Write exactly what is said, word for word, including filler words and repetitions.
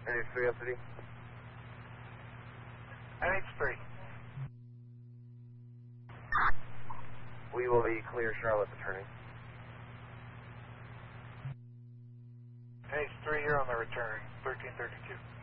N H three, L C D. N H three. We will be clear Charlotte returning. N H three, you're on the return, thirteen thirty-two.